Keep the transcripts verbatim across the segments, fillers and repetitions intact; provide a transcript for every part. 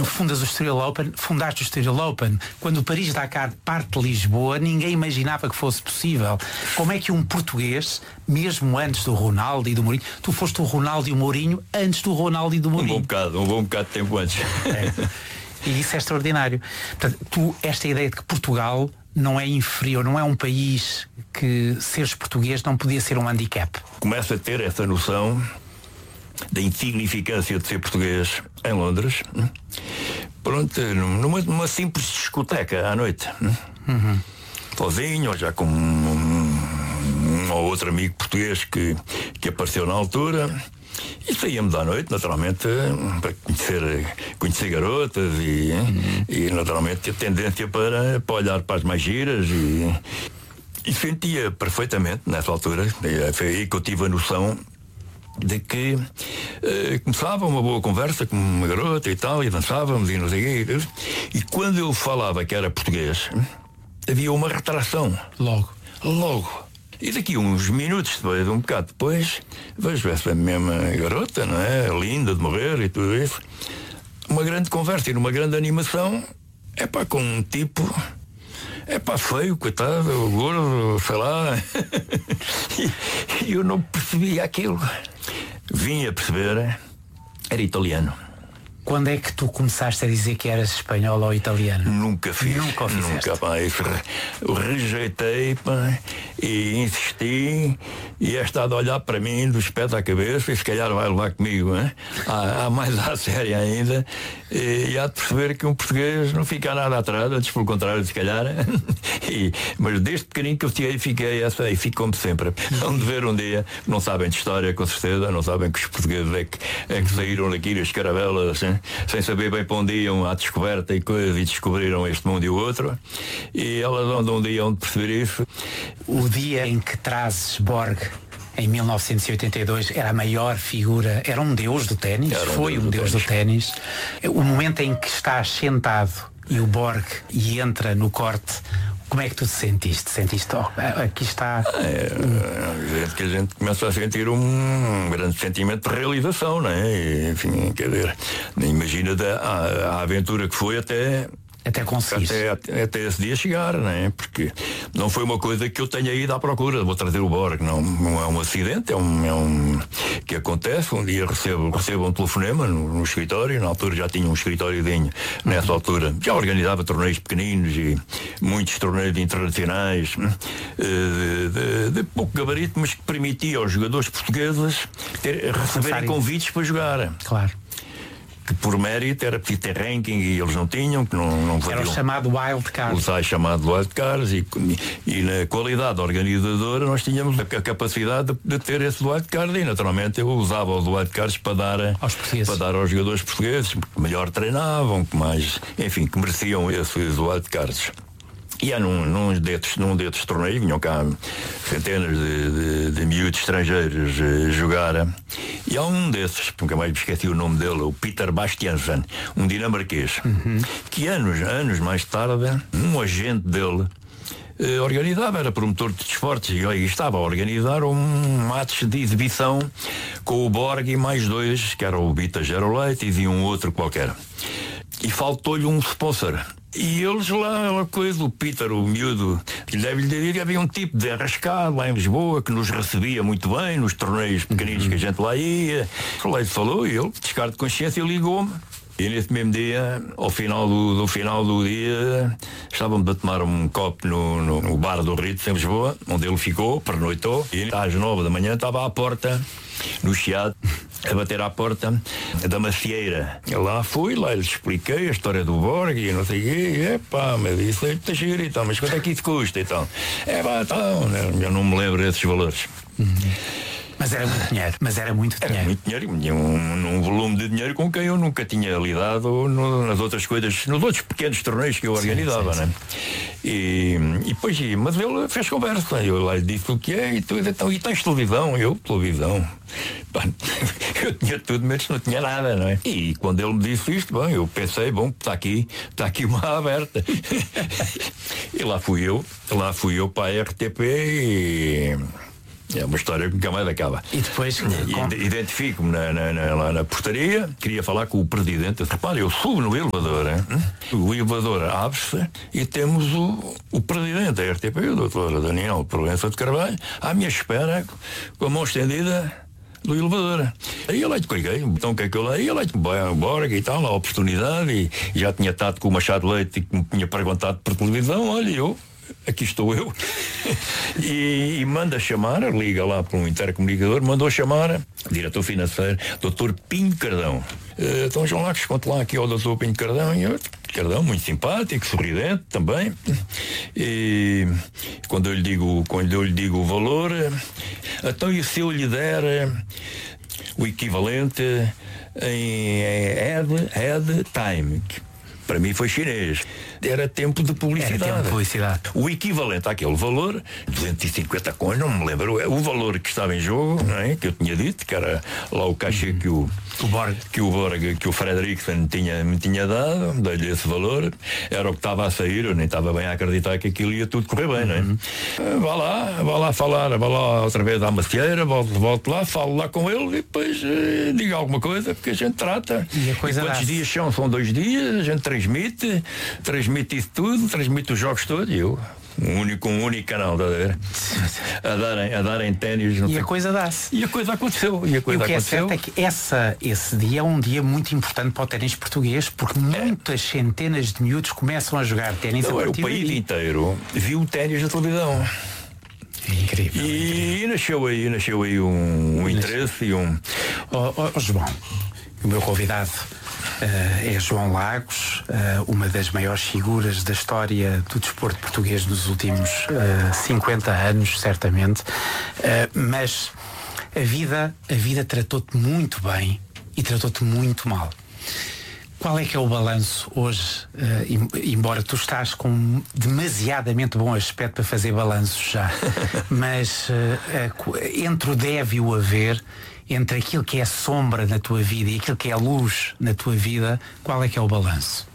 quando fundas o Estoril Open, fundaste o Estoril Open, quando o Paris-Dakar parte de Lisboa, ninguém imaginava que fosse possível. Como é que um português, mesmo antes do Ronaldo e do Mourinho, tu foste o Ronaldo e o Mourinho antes do Ronaldo e do Mourinho? Um bom bocado, um bom bocado de tempo antes. É. E isso é extraordinário. Portanto, tu, esta ideia de que Portugal não é inferior, não é um país que seres português não podia ser um handicap. Começo a ter essa noção da insignificância de ser português em Londres. Pronto, numa, numa simples discoteca à noite. Uhum. Sozinho, ou já com um, um ou outro amigo português que, que apareceu na altura. E saíamos à noite, naturalmente, para conhecer, conhecer garotas e, uhum. e naturalmente, a tendência para, para olhar para as mais giras e, e sentia perfeitamente, nessa altura, foi aí que eu tive a noção de que uh, começava uma boa conversa com uma garota e tal, e dançávamos e não sei o quê. E quando eu falava que era português, havia uma retração. Logo. Logo. E daqui uns minutos depois, um bocado depois, vejo essa mesma garota, não é? Linda de morrer e tudo isso. Uma grande conversa e numa grande animação, é pá, com um tipo, é pá, feio, coitado, gordo, sei lá. E eu não percebia aquilo. Vim a perceber, era italiano. Quando é que tu começaste a dizer que eras espanhol ou italiano? Nunca fiz. Nunca o fizeste. Nunca, pá. Eu rejeitei, pá, e insisti, e é estado a olhar para mim dos pés à cabeça, e se calhar vai levar comigo, hein? há, há mais à séria ainda, e, e há de perceber que um português não fica nada atrás, antes pelo contrário, se calhar. E, mas desde pequenino que eu fiquei, fiquei essa, e fico como sempre. Vão de ver um dia, não sabem de história, com certeza, não sabem que os portugueses é que, é que saíram daqui das caravelas, assim, sem saber bem para onde iam à descoberta e coisas, e descobriram este mundo e o outro, e elas andam um dia onde perceber isso. O dia em que trazes Borg em mil novecentos e oitenta e dois era a maior figura, era um deus do ténis, um foi deus um deus do ténis. O momento em que estás sentado e o Borg e entra no corte, como é que tu te sentiste? Sentiste, oh, aqui está. É, é que a gente começa a sentir um grande sentimento de realização, não é? E, enfim, quer dizer, imagina da, a, a aventura que foi até. Até conseguir. Até, até, até esse dia chegar, não é? Porque não foi uma coisa que eu tenha ido à procura, vou trazer o Borg, não, não é um acidente, é um, é um que acontece. Um dia recebo, recebo um telefonema no, no escritório, na altura já tinha um escritóriozinho, nessa uhum. altura, já organizava torneios pequeninos e muitos torneios internacionais, de, de, de pouco gabarito, mas que permitia aos jogadores portugueses ter, receberem convites para jogar. Claro. Que por mérito era preciso ter ranking e eles não tinham, que não, não era o chamado wild card. O sai chamado wild cards e, e na qualidade organizadora nós tínhamos a capacidade de, de ter esse wild card e naturalmente eu usava os wild cards para dar aos portugueses, para dar aos jogadores portugueses que melhor treinavam, que mais, enfim, que mereciam esses wild cards. E há num, num, desses, num desses torneios, vinham cá centenas de, de, de miúdos estrangeiros uh, jogar. E há um desses, nunca mais me esqueci o nome dele, o Peter Bastiansen, um dinamarquês, uhum. que anos, anos mais tarde, um agente dele uh, organizava, era promotor de desportos, e, e estava a organizar um match de exibição com o Borg e mais dois, que era o Bita Gerolaitis e um outro qualquer. E faltou-lhe um sponsor. E eles lá, a coisa, o Peter, o miúdo, que deve-lhe dizer, havia um tipo de arrascado lá em Lisboa que nos recebia muito bem nos torneios pequeninos uhum. que a gente lá ia. Lá ele falou e ele, descargo de consciência, ligou-me. E nesse mesmo dia, ao final do, do final do dia, estávamos a tomar um copo no, no, no bar do Ritz, em Lisboa, onde ele ficou, pernoitou, e às nove da manhã estava à porta, no Chiado, a bater à porta da macieira. Eu lá fui, lá lhe expliquei a história do Borg e não sei o quê, e epá, mas isso é muito giro e tal, mas quanto é que isso custa e tal? É pá, então, eu não me lembro desses valores. Uhum. Mas era muito dinheiro, mas era muito dinheiro. Era muito dinheiro, tinha um, um volume de dinheiro com quem eu nunca tinha lidado no, nas outras coisas, nos outros pequenos torneios que eu organizava, sim, sim, né? Sim. E, e depois, mas ele fez conversa, eu lá lhe disse o que é, e tu, então, e tens televisão? Eu, televisão. Eu tinha tudo, mas não tinha nada, não é? E quando ele me disse isto, bom, eu pensei, bom, está aqui, está aqui uma aberta. E lá fui eu, lá fui eu para a R T P e É uma história que nunca mais acaba. E depois identifico-me na, na, na, lá na portaria, queria falar com o presidente. Eu disse, repara, eu subo no elevador, hein? O elevador abre-se e temos o, o presidente da R T P, o doutor Daniel Proença de Carvalho, à minha espera, com a mão estendida do elevador. Aí eu lá te cliquei, então o que é que eu lá? Aí eu lá te embora e tal, a oportunidade, e, e já tinha estado com o Machado Leite que me tinha perguntado por televisão, olha, eu, aqui estou eu, e, e manda chamar, liga lá para um intercomunicador, mandou chamar, diretor financeiro, doutor Pinho Cardão. Uh, então João Lacos, conte lá aqui ao doutor Pinho Cardão, e eu, Cardão, muito simpático, sorridente também. E quando eu lhe digo, quando eu lhe digo o valor, então e se eu lhe der o equivalente em head, head time, que para mim foi chinês. Era tempo de publicidade. Era tempo de publicidade. O equivalente àquele valor, duzentos e cinquenta coins, não me lembro, o valor que estava em jogo, não é? Que eu tinha dito, que era lá o cachê que o, o Borg, que o Borg, que o Fredrickson tinha, me tinha dado, dei-lhe esse valor, era o que estava a sair, eu nem estava bem a acreditar que aquilo ia tudo correr bem, não é? Uhum. Vá lá, vá lá falar, vá lá outra vez à macieira, volto, volto lá, falo lá com ele e depois eh, diga alguma coisa, porque a gente trata. E a coisa e quantos dá-se. dias são? São dois dias, a gente transmite, transmite isso tudo, transmite os jogos todos e eu, um único, um único canal, tá a ver? A darem, a darem ténis. E a coisa dá-se. E a coisa aconteceu. E, a coisa e o que aconteceu. é certo é que essa, esse dia é um dia muito importante para o ténis português, porque muitas centenas de miúdos começam a jogar ténis Então, a o partir país daí. inteiro viu o ténis na televisão. É incrível. E, e nasceu aí, nasceu aí um, um interesse e um. Oh, oh, oh, João, o meu convidado uh, é João Lagos, uh, uma das maiores figuras da história do desporto português nos últimos uh, cinquenta anos, certamente. Uh, mas a vida, a vida tratou-te muito bem e tratou-te muito mal. Qual é que é o balanço hoje, uh, embora tu estás com demasiadamente bom aspecto para fazer balanços já, mas uh, uh, entre o deve e o haver, entre aquilo que é sombra na tua vida e aquilo que é luz na tua vida, qual é que é o balanço?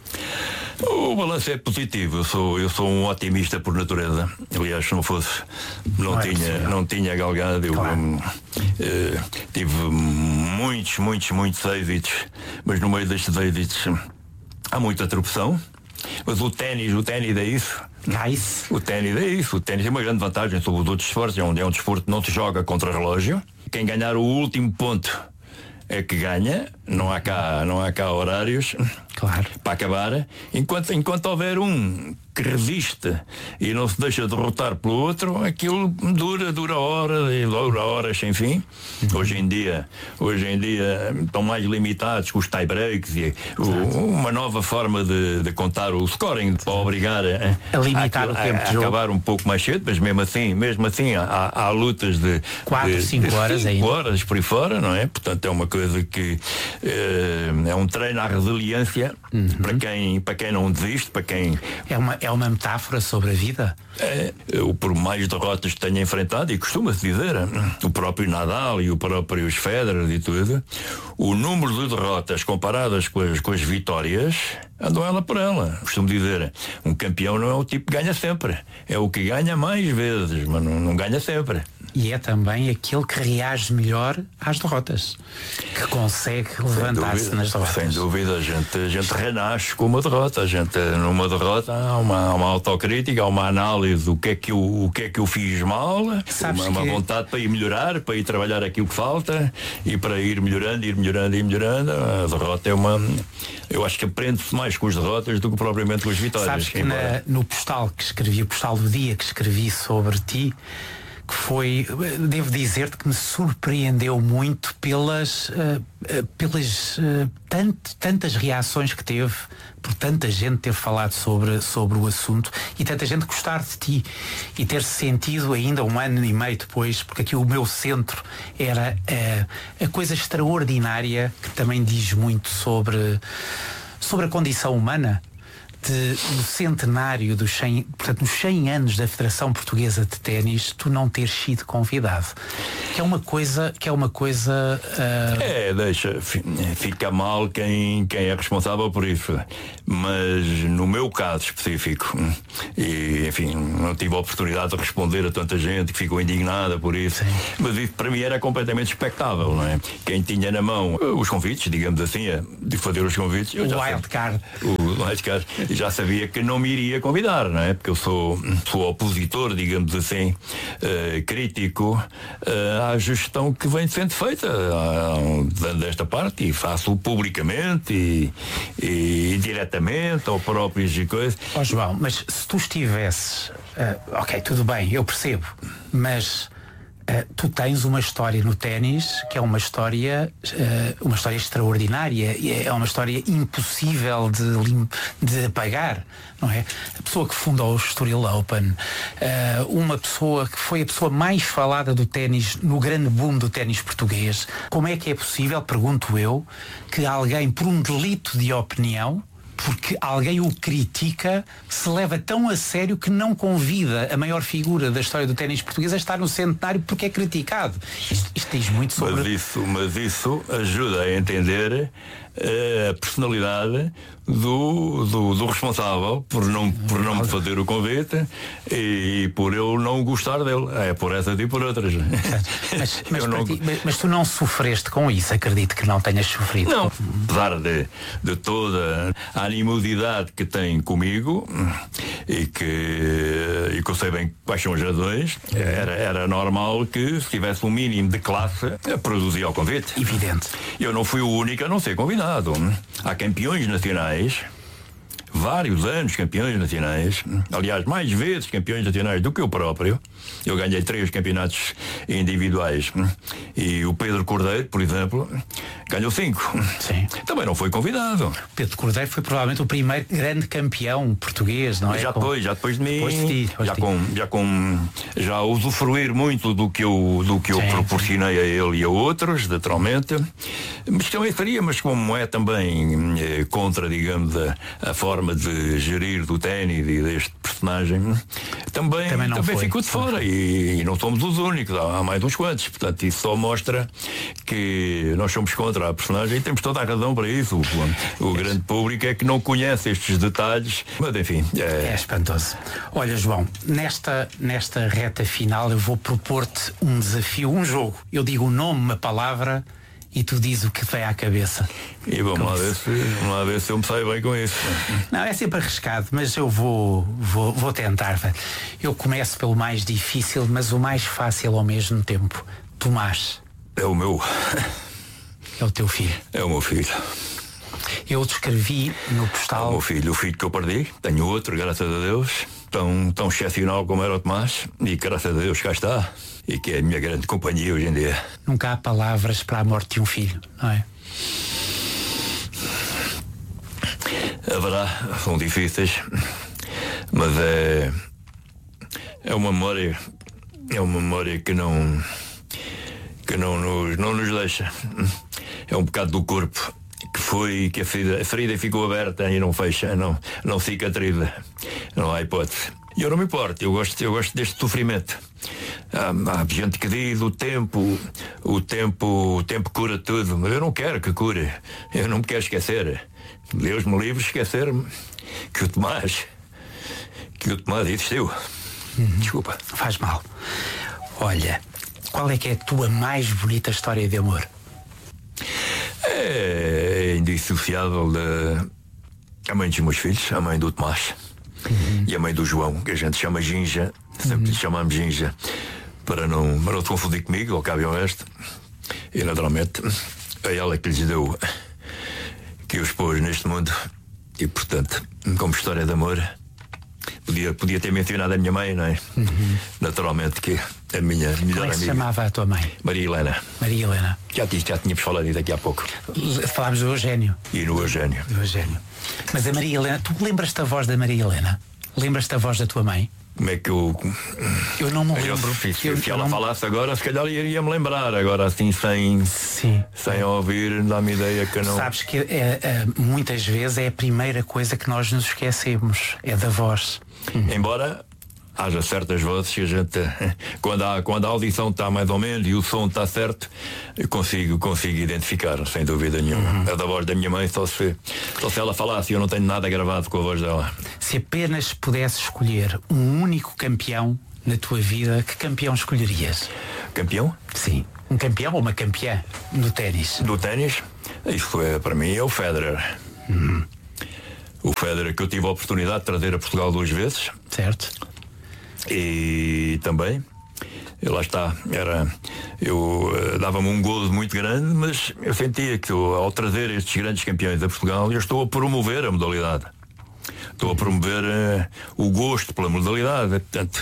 O balanço é positivo. Eu sou, eu sou um otimista por natureza. Aliás, se não fosse, não, não tinha, é não tinha galgado. Eu claro. um, uh, tive muitos, muitos, muitos êxitos, mas no meio destes êxitos há muita interrupção. Mas o ténis, o ténis é isso. Nice. O ténis é isso. O ténis tem uma grande vantagem sobre os outros esportes, onde é um desporto que não se joga contra relógio. Quem ganhar o último ponto é que ganha. Não há cá, não há cá horários, claro, para acabar. Enquanto, enquanto houver um que resiste e não se deixa derrotar pelo outro, aquilo dura, dura horas e dura horas sem fim. Uhum. Hoje em dia, hoje em dia estão mais limitados com os tie breaks e o, uma nova forma de, de contar o scoring para obrigar a, a limitar a, o tempo a, a de jogo. Acabar um pouco mais cedo, mas mesmo assim, mesmo assim há, há lutas de quatro, cinco horas ainda. horas por aí fora, não é? Portanto, é uma coisa que é um treino à resiliência, uhum, para quem, para quem não desiste, para quem... É uma, é uma metáfora sobre a vida? É, eu, por mais derrotas que tenho enfrentado, e costuma-se dizer, o próprio Nadal e o próprio Federer e tudo, o número de derrotas comparadas com as, com as vitórias, andam ela por ela. Costumo dizer, um campeão não é o tipo que ganha sempre, é o que ganha mais vezes, mas não, não ganha sempre. E é também aquele que reage melhor às derrotas, que consegue levantar-se nas derrotas. Sem dúvida, a gente, a gente renasce com uma derrota. A gente, numa derrota, há uma, há uma autocrítica, há uma análise do que é que eu, o que é que eu fiz mal, uma, uma que... vontade para ir melhorar, para ir trabalhar aquilo que falta e para ir melhorando, ir melhorando, ir melhorando. A derrota é uma... Eu acho que aprende-se mais com as derrotas do que propriamente com as vitórias. Sabes que na, no postal que escrevi, o postal do dia que escrevi sobre ti, que foi, devo dizer-te que me surpreendeu muito pelas, uh, uh, pelas uh, tant, tantas reações que teve, por tanta gente ter falado sobre, sobre o assunto e tanta gente gostar de ti e ter sentido ainda um ano e meio depois, porque aqui o meu centro era uh, a coisa extraordinária que também diz muito sobre, sobre a condição humana. de, no centenário dos cem, portanto, nos cem anos da Federação Portuguesa de Ténis, tu não teres sido convidado. Que é uma coisa, que é uma coisa... Uh... É, deixa, fica mal quem, quem é responsável por isso. Mas no meu caso específico, e enfim, não tive a oportunidade de responder a tanta gente que ficou indignada por isso. Sim. Mas isso para mim era completamente expectável, não é? Quem tinha na mão os convites, digamos assim, de fazer os convites... O wildcard. O wildcard. Já sabia que não me iria convidar, não é? Porque eu sou, sou opositor, digamos assim, uh, crítico uh, à gestão que vem sendo feita uh, desta parte, e faço publicamente e, e, e diretamente ao próprios e coisas. Ó João, mas se tu estivesses, uh, ok, tudo bem, eu percebo, mas Uh, tu tens uma história no ténis que é uma história uh, uma história extraordinária, é uma história impossível de, de apagar, não é? A pessoa que fundou o Estoril Open, uh, uma pessoa que foi a pessoa mais falada do ténis no grande boom do ténis português. Como é que é possível, pergunto eu, que alguém, por um delito de opinião, porque alguém o critica, se leva tão a sério que não convida a maior figura da história do ténis português a estar no centenário porque é criticado? Isto, isto diz muito sobre... Mas isso, mas isso ajuda a entender a personalidade do, do, do responsável por não, por não me fazer o convite e, e por eu não gostar dele. É por essas e por outras. Mas, mas, não... ti, mas, mas tu não sofreste com isso, acredito que não tenhas sofrido. Não, apesar de, de toda a animosidade que tem comigo e que, e que eu sei bem quais são as razões, era, era normal que se tivesse um mínimo de classe produzia o convite. Evidente. Eu não fui o único a não ser convidado. Há campeões nacionais, vários anos campeões nacionais, aliás, mais vezes campeões nacionais do que eu próprio. Eu ganhei três campeonatos individuais e o Pedro Cordeiro, por exemplo, ganhou cinco. Sim. Também não foi convidado. Pedro Cordeiro foi provavelmente o primeiro grande campeão português, não é? Já depois, já depois de mim, depois de ti, depois já de ti. com, já com, já usufruir muito do que eu, do que eu Sim, proporcionei sim. a ele e a outros, naturalmente. Mas também faria, mas como é também eh, contra, digamos, a, a forma de gerir do ténis e deste personagem, também, também, também ficou de fora. E, e não somos os únicos, há, há mais uns quantos. Portanto, isso só mostra que nós somos contra a personagem e temos toda a razão para isso. O, o grande público é que não conhece estes detalhes. Mas enfim. É, é espantoso. Olha, João, nesta, nesta reta final eu vou propor-te um desafio, um jogo. Eu digo um nome, uma palavra, e tu dizes o que vem à cabeça. E vamos lá, ver se, vamos lá ver se eu me saio bem com isso. Não, é sempre arriscado, mas eu vou, vou, vou tentar. Eu começo pelo mais difícil, mas o mais fácil ao mesmo tempo. Tomás. É o meu. É o teu filho. É o meu filho. Eu descrevi no postal. É o meu filho, o filho que eu perdi. Tenho outro, graças a Deus. Tão, tão excepcional como era o Tomás. E graças a Deus cá está. E que é a minha grande companhia hoje em dia. Nunca há palavras para a morte de um filho, não é? Haverá, são difíceis, mas é é uma memória, é uma memória que não que não nos, não nos deixa. É um bocado do corpo que foi, que a ferida, a ferida ficou aberta e não fecha, não, não cicatriza, não há hipótese. E eu não me importo, eu gosto, eu gosto deste sofrimento. Há, há gente que diz o tempo, o tempo, o tempo cura tudo, mas eu não quero que cure. Eu não me quero esquecer. Deus me livre de esquecer-me que o Tomás, que o Tomás existiu. Uhum. Desculpa. Faz mal. Olha, qual é que é a tua mais bonita história de amor? É indissociável da mãe dos meus filhos, a mãe do Tomás. Uhum. E a mãe do João, que a gente chama Ginja, sempre uhum. lhe chamamos Ginja, para não, para não te confundir comigo, ao cabo e ao resto. E naturalmente, é ela que lhes deu, que os pôs neste mundo. E portanto, como história de amor, podia, podia ter mencionado a minha mãe, não é? Uhum. Naturalmente, que a minha melhor amiga. Como é que se chamava a tua mãe? Maria Helena. Maria Helena. Já, já tínhamos falado disso daqui há pouco. Falámos do Eugénio. E no Eugénio. Do Eugénio. Mas a Maria Helena, tu lembras-te da voz da Maria Helena? Lembras-te da voz da tua mãe? como é que eu. Eu não me lembro. Se, se, eu, se eu ela não... falasse agora, se calhar iria-me lembrar. Agora, assim, sem, Sim. sem ouvir, dá-me ideia que eu não. Sabes que é, é, muitas vezes é a primeira coisa que nós nos esquecemos, é da voz. Hum. Embora haja certas vozes que a gente, quando a, quando a audição está mais ou menos e o som está certo, eu consigo, consigo identificar, sem dúvida nenhuma. Uhum. A da voz da minha mãe, só se, só se ela falasse, eu não tenho nada gravado com a voz dela. Se apenas pudesse escolher um único campeão na tua vida, que campeão escolherias? Campeão? Sim. Um campeão ou uma campeã no ténis? Do ténis? Isso é, para mim é o Federer. Uhum. O Federer que eu tive a oportunidade de trazer a Portugal duas vezes. Certo. E também, eu lá está, era, eu uh, dava-me um gozo muito grande, mas eu sentia que eu, ao trazer estes grandes campeões a Portugal, eu estou a promover a modalidade. Estou a promover uh, o gosto pela modalidade. Portanto,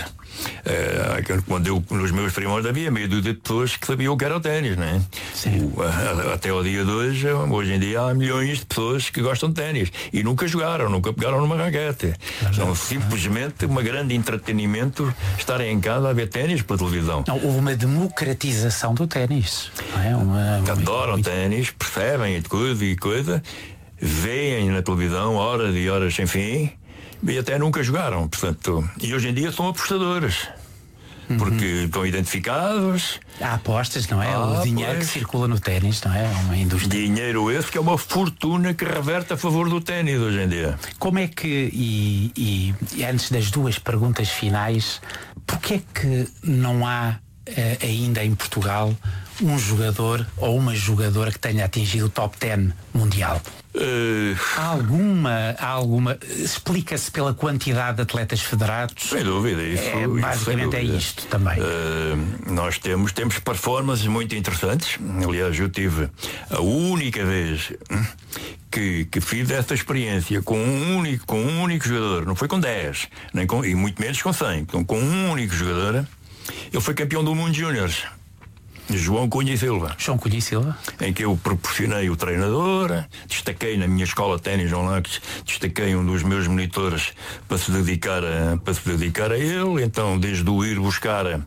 uh, quando eu, nos meus primórdios, havia meio dúzia de pessoas que sabiam o que era o ténis, não é? Sim. O, uh, até ao dia de hoje, hoje em dia, há milhões de pessoas que gostam de ténis e nunca jogaram, nunca pegaram numa raquete. São simplesmente um grande entretenimento estarem em casa a ver ténis pela televisão. Não, houve uma democratização do ténis. É uma, uma... Adoram muito... ténis, percebem coisa e coisa. Veem na televisão horas e horas sem fim e até nunca jogaram, portanto, e hoje em dia são apostadores, uhum. porque estão identificados. Há apostas, não é? Ah, o dinheiro pois. que circula no ténis, não é? É uma indústria. Dinheiro esse que é uma fortuna que reverte a favor do ténis hoje em dia. Como é que, e, e, e antes das duas perguntas finais, porque é que não há eh, ainda em Portugal um jogador ou uma jogadora que tenha atingido o top dez mundial? Uh... Há alguma, há alguma explica-se pela quantidade de atletas federados? Sem dúvida, isso, é, isso basicamente sem dúvida. É isto também. Uh, nós temos, temos performances muito interessantes. Aliás, eu tive a única vez que, que fiz essa experiência com um único, com um único jogador, não foi com dez, nem com, e muito menos com cem, com, com um único jogador. Ele foi campeão do mundo júniores, João Cunha e Silva. João Cunha e Silva. Em que eu proporcionei o treinador, destaquei na minha escola de ténis online, destaquei um dos meus monitores para se dedicar a, para se dedicar a ele. Então, desde o ir buscar uh,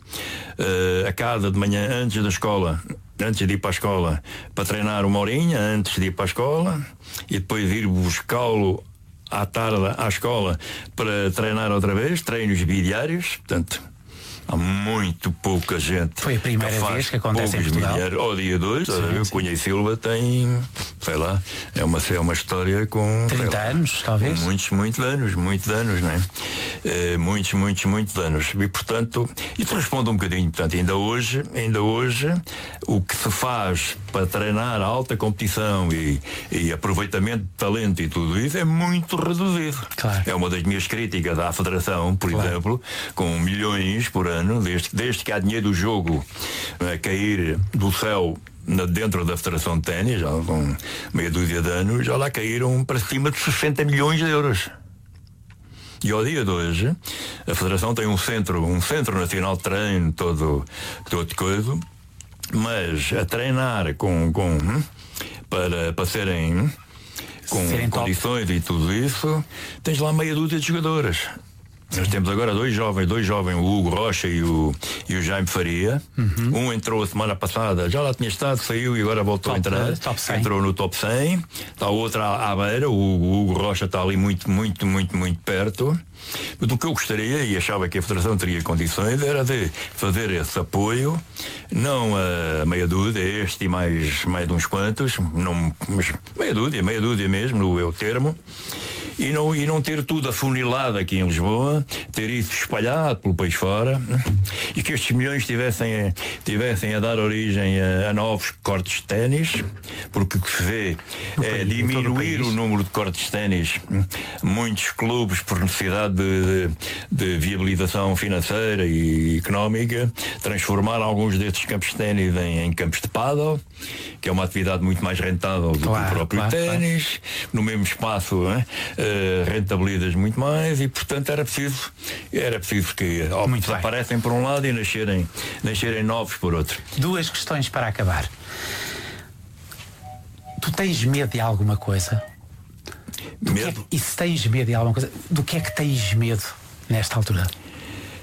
a casa de manhã antes da escola, antes de ir para a escola, para treinar uma horinha antes de ir para a escola, e depois ir buscá-lo à tarde à escola para treinar outra vez, treinos bidiários, portanto. Há muito pouca gente. Foi a primeira que vez que acontece em Portugal. Milhares, ao dia dois, o Cunha e Silva tem, sei lá, é uma, é uma história com trinta lá, anos, talvez. Com muitos, muitos anos, muitos anos, não é? é? Muitos, muitos, muitos anos. E portanto, isso responde um bocadinho. Portanto, ainda hoje, ainda hoje, o que se faz para treinar a alta competição e, e aproveitamento de talento e tudo isso é muito reduzido. Claro. É uma das minhas críticas à Federação, por claro. exemplo, com milhões por ano. Desde, desde que há dinheiro do jogo a cair do céu dentro da Federação de Ténis, já com meia dúzia de anos, já lá caíram para cima de sessenta milhões de euros. E ao dia de hoje, a Federação tem um centro, um centro nacional de treino, todo, todo coisa, mas a treinar com, com para, para serem com serem condições top. E tudo isso, tens lá meia dúzia de jogadoras. Nós temos agora dois jovens, dois jovens, o Hugo Rocha e o, e o Jaime Faria. Uhum. Um entrou a semana passada, já lá tinha estado, saiu e agora voltou top, a entrar. Top cem. Entrou no top cem. Está o outro à, à beira, o, o Hugo Rocha está ali muito, muito, muito, muito perto. Mas o que eu gostaria, e achava que a Federação teria condições, era de fazer esse apoio, não a meia dúzia, este e mais, mais de uns quantos, não, mas meia dúzia, meia dúzia mesmo, no eu termo. E não, e não ter tudo afunilado aqui em Lisboa, ter isso espalhado pelo país fora, e que estes milhões tivessem, tivessem a dar origem a, a novos cortes de ténis, porque o que se vê no é país, diminuir o número de cortes de ténis. Muitos clubes, por necessidade de, de, de viabilização financeira e económica, transformar alguns destes campos de ténis em, em campos de pádel, que é uma atividade muito mais rentável do claro, que o próprio claro, ténis, claro. No mesmo espaço, né? uh, rentabilizas muito mais, e portanto era preciso era preciso que ó, desaparecem por um lado e nascerem, nascerem novos por outro. Duas questões para acabar. Tu tens medo de alguma coisa? Do medo? Que é que, e se tens medo de alguma coisa, do que é que tens medo nesta altura?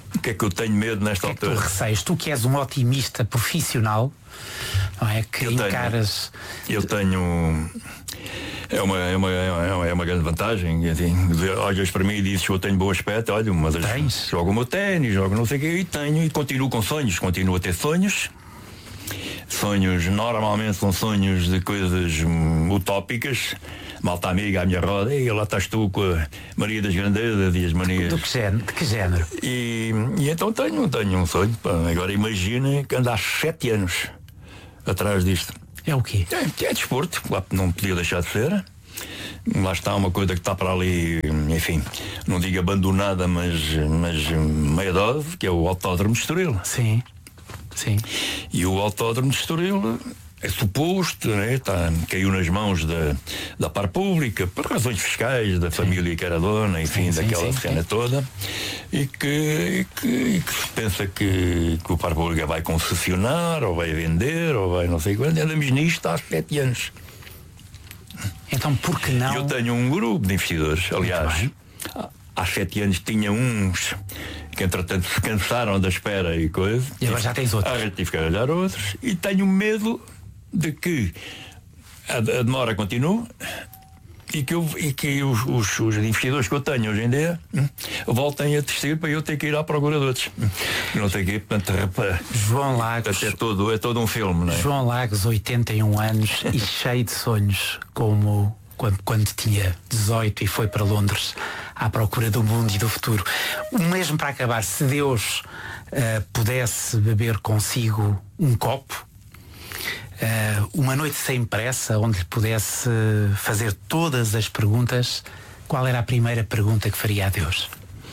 O que é que eu tenho medo nesta o que altura? É que tu receias? Tu que és um otimista profissional, não é? Que eu encaras. Tenho, eu tenho. É uma, é, uma, é, uma, é uma grande vantagem. Assim, olhas para mim e dizes que eu tenho bom aspecto. Olha, uma das. Tens? Jogo o meu ténis, jogo não sei o que, e tenho, e continuo com sonhos, continuo a ter sonhos. Sonhos, normalmente são sonhos de coisas hum, utópicas. Malta amiga à minha roda, e lá estás tu com a Maria das Grandezas e as manias. Do que género? De que género? E, e então tenho, tenho um sonho. Pá. Agora imagina que ando há sete anos atrás disto. É o quê? É, é desporto, não podia deixar de ser. Lá está uma coisa que está para ali, enfim, não digo abandonada, mas, mas meia dose, que é o Autódromo de Estoril. Sim, sim. E o Autódromo de Estoril é suposto, né, está, caiu nas mãos da, da par pública, por razões fiscais, da sim. família que era dona, enfim, sim, daquela sim, cena sim. toda, e que, e que, e que se pensa que, que o par pública vai concessionar, ou vai vender, ou vai não sei quando. Andamos nisto há sete anos. Então por que não? Eu tenho um grupo de investidores, aliás, há sete anos tinha uns que entretanto se cansaram da espera e coisa. E agora já tens outros. Agora tive que arranjar outros. E tenho medo de que a, a demora continue e que, eu, e que os, os, os investidores que eu tenho hoje em dia hum, voltem a descer para eu ter que ir à procura de outros. Não tenho que ir, portanto, João Lagos. É todo, é todo um filme, não é? João Lagos, oitenta e um anos e cheio de sonhos, como quando, quando tinha dezoito e foi para Londres à procura do mundo e do futuro. Mesmo para acabar, se Deus uh, pudesse beber consigo um copo, uh, uma noite sem pressa, onde lhe pudesse fazer todas as perguntas, qual era a primeira pergunta que faria a Deus?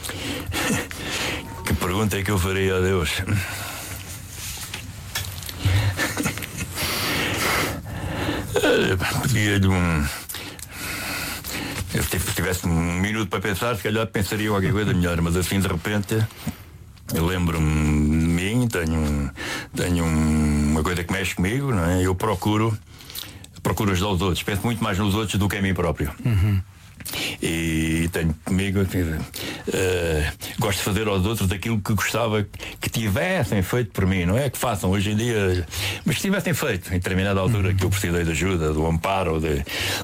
Que pergunta é que eu faria a Deus? Pedia-lhe um... Se tivesse um minuto para pensar, se calhar pensaria qualquer coisa melhor, mas assim de repente eu lembro-me de mim, tenho, tenho uma coisa que mexe comigo, não é? Eu procuro, procuro ajudar os outros, penso muito mais nos outros do que em mim próprio. Uhum. E tenho comigo uh, gosto de fazer aos outros aquilo que gostava que tivessem feito por mim, não é que façam hoje em dia, mas que tivessem feito em determinada altura uhum. que eu precisei de ajuda, do amparo, de,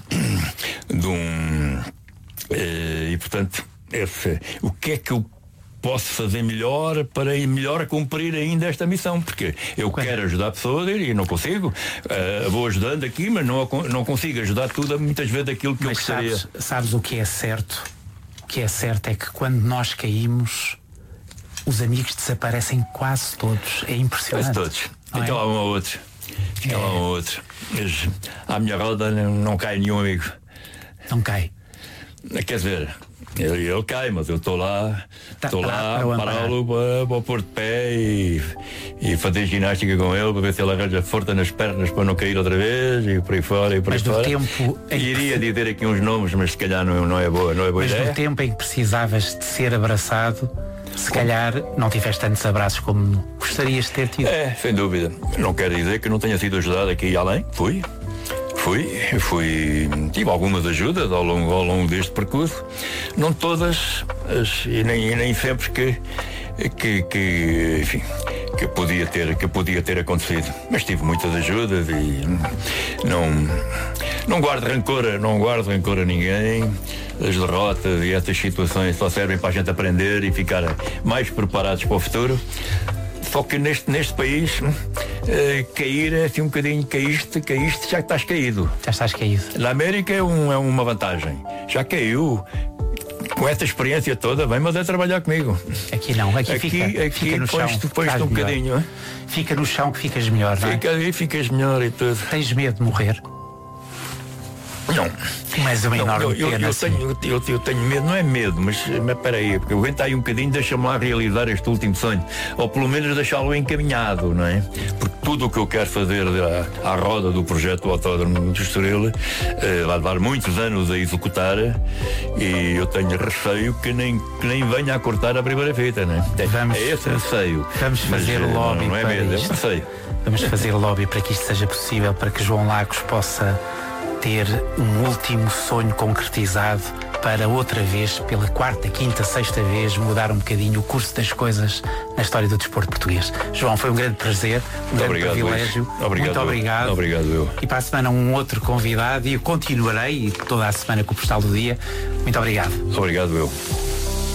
de um uh, e portanto esse, o que é que eu posso fazer melhor para ir melhor a cumprir ainda esta missão, porque eu Quando? quero ajudar pessoas e não consigo, uh, vou ajudando aqui, mas não, não consigo ajudar tudo, muitas vezes aquilo que mas eu gostaria. Sabes, sabes o que é certo? O que é certo é que quando nós caímos, os amigos desaparecem quase todos. É impressionante. Quase todos. Fica é? lá um ou outro. Fica é. lá um ou outro. Mas à minha roda não, não cai nenhum amigo. Não cai. Quer dizer, ele, ele cai, mas eu estou lá, estou tá, lá, pará-lo para, para pôr de pé e, e fazer ginástica com ele para ver se ele arranja força nas pernas para não cair outra vez e por aí fora e por mas aí fora. Tempo em que... Iria dizer aqui uns nomes, mas se calhar não, não é boa, não é boa mas ideia. Mas no tempo em que precisavas de ser abraçado, se como? calhar não tiveste tantos abraços como gostarias de ter tido. É, sem dúvida. Não quer dizer que não tenha sido ajudado aqui e além. Fui. Fui, fui, tive algumas ajudas ao longo, ao longo deste percurso, não todas, as, e nem, nem sempre que, que, que, enfim, que podia ter, que podia ter acontecido, mas tive muitas ajudas e não, não guardo rancor, não guardo rancor a ninguém. As derrotas e essas situações só servem para a gente aprender e ficar mais preparados para o futuro. Só que neste, neste país uh, cair é assim um bocadinho, caíste, caíste, já estás caído. Já estás caído. Na América é, um, é uma vantagem. Já caiu. Com essa experiência toda, vem mas é trabalhar comigo. Aqui não, aqui, aqui fica, aqui fica no chão. Pões-te um bocadinho. Hein? Fica no chão que ficas melhor, não é? Fica aí, ficas melhor e tudo. Tens medo de morrer? Não. Mas uma enorme eu, eu, pena, eu, assim. tenho, eu, eu tenho medo, não é medo, mas, mas peraí, porque eu aguento aí um bocadinho, deixa-me lá realizar este último sonho, ou pelo menos deixá-lo encaminhado, não é? Porque tudo o que eu quero fazer à, à roda do projeto do Autódromo de Estoril eh, vai levar muitos anos a executar e eu tenho receio que nem, que nem venha a cortar a primeira fita, não é? Vamos, é esse receio. Vamos fazer mas, lobby não, não é para medo, isto. É um receio. Vamos fazer lobby para que isto seja possível, para que João Lagos possa ter um último sonho concretizado para outra vez, pela quarta, quinta, sexta vez, mudar um bocadinho o curso das coisas na história do desporto português. João, foi um grande prazer, um grande obrigado, privilégio. Obrigado, muito obrigado. Eu. Obrigado eu. E para a semana um outro convidado, e eu continuarei, e toda a semana com o Postal do Dia. Muito obrigado. Obrigado eu.